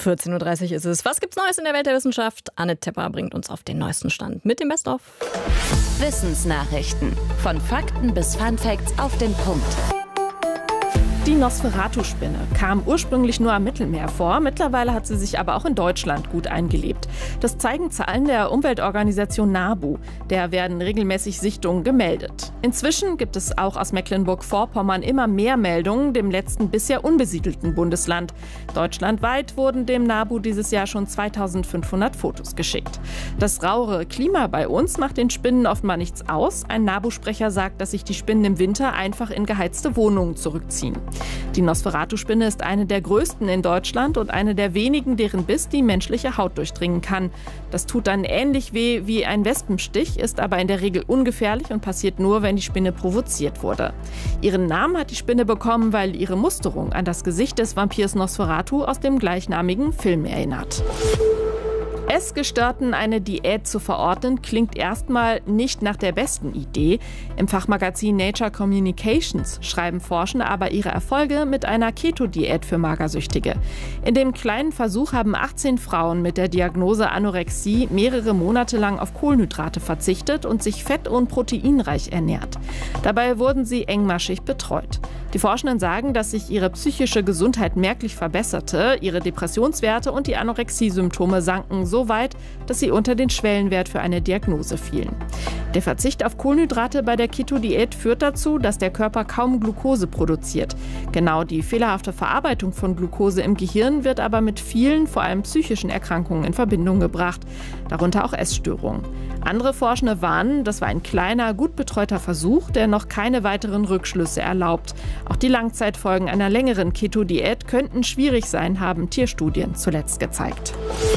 14:30 Uhr ist es. Was gibt's Neues in der Welt der Wissenschaft? Anne Tepper bringt uns auf den neuesten Stand mit dem Best-of. Wissensnachrichten. Von Fakten bis Funfacts auf den Punkt. Die Nosferatu-Spinne kam ursprünglich nur am Mittelmeer vor. Mittlerweile hat sie sich aber auch in Deutschland gut eingelebt. Das zeigen Zahlen der Umweltorganisation NABU. Der werden regelmäßig Sichtungen gemeldet. Inzwischen gibt es auch aus Mecklenburg-Vorpommern immer mehr Meldungen, dem letzten bisher unbesiedelten Bundesland. Deutschlandweit wurden dem NABU dieses Jahr schon 2500 Fotos geschickt. Das rauere Klima bei uns macht den Spinnen offenbar nichts aus. Ein NABU-Sprecher sagt, dass sich die Spinnen im Winter einfach in geheizte Wohnungen zurückziehen. Die Nosferatu-Spinne ist eine der größten in Deutschland und eine der wenigen, deren Biss die menschliche Haut durchdringen kann. Das tut dann ähnlich weh wie ein Wespenstich, ist aber in der Regel ungefährlich und passiert nur, wenn die Spinne provoziert wurde. Ihren Namen hat die Spinne bekommen, weil ihre Musterung an das Gesicht des Vampirs Nosferatu aus dem gleichnamigen Film erinnert. Essgestörten eine Diät zu verordnen, klingt erstmal nicht nach der besten Idee. Im Fachmagazin Nature Communications schreiben Forschende aber ihre Erfolge mit einer Keto-Diät für Magersüchtige. In dem kleinen Versuch haben 18 Frauen mit der Diagnose Anorexie mehrere Monate lang auf Kohlenhydrate verzichtet und sich fett- und proteinreich ernährt. Dabei wurden sie engmaschig betreut. Die Forschenden sagen, dass sich ihre psychische Gesundheit merklich verbesserte, ihre Depressionswerte und die Anorexie-Symptome sanken so weit, dass sie unter den Schwellenwert für eine Diagnose fielen. Der Verzicht auf Kohlenhydrate bei der Keto-Diät führt dazu, dass der Körper kaum Glucose produziert. Genau die fehlerhafte Verarbeitung von Glucose im Gehirn wird aber mit vielen, vor allem psychischen Erkrankungen in Verbindung gebracht, darunter auch Essstörungen. Andere Forschende warnen, das war ein kleiner, gut betreuter Versuch, der noch keine weiteren Rückschlüsse erlaubt. Auch die Langzeitfolgen einer längeren Keto-Diät könnten schwierig sein, haben Tierstudien zuletzt gezeigt.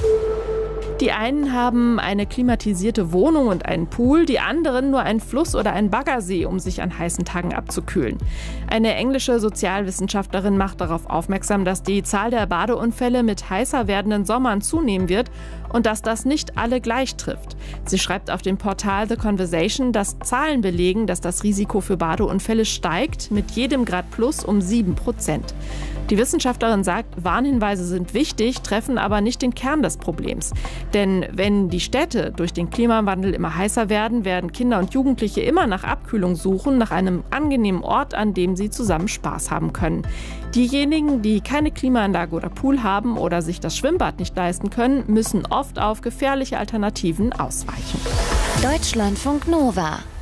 Die einen haben eine klimatisierte Wohnung und einen Pool, die anderen nur einen Fluss oder einen Baggersee, um sich an heißen Tagen abzukühlen. Eine englische Sozialwissenschaftlerin macht darauf aufmerksam, dass die Zahl der Badeunfälle mit heißer werdenden Sommern zunehmen wird und dass das nicht alle gleich trifft. Sie schreibt auf dem Portal The Conversation, dass Zahlen belegen, dass das Risiko für Badeunfälle steigt, mit jedem Grad plus um 7%. Die Wissenschaftlerin sagt, Warnhinweise sind wichtig, treffen aber nicht den Kern des Problems. Denn wenn die Städte durch den Klimawandel immer heißer werden, werden Kinder und Jugendliche immer nach Abkühlung suchen, nach einem angenehmen Ort, an dem sie zusammen Spaß haben können. Diejenigen, die keine Klimaanlage oder Pool haben oder sich das Schwimmbad nicht leisten können, müssen oft auf gefährliche Alternativen ausweichen. Deutschlandfunk Nova